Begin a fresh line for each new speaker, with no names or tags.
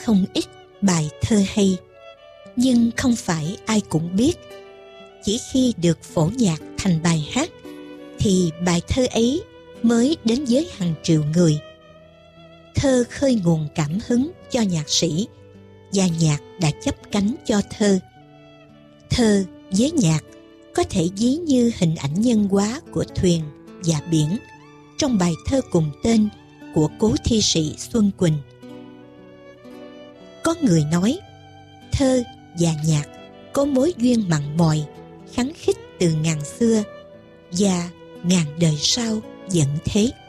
không ít bài thơ hay, nhưng không phải ai cũng biết. Chỉ khi được phổ nhạc thành bài hát thì bài thơ ấy mới đến với hàng triệu người. Thơ khơi nguồn cảm hứng cho nhạc sĩ, và nhạc đã chấp cánh cho thơ. Thơ với nhạc có thể ví như hình ảnh nhân hóa của thuyền và biển trong bài thơ cùng tên của cố thi sĩ Xuân Quỳnh. Có người nói thơ và nhạc có mối duyên mặn mòi, khăng khít từ ngàn xưa, và ngàn đời sau vẫn thế.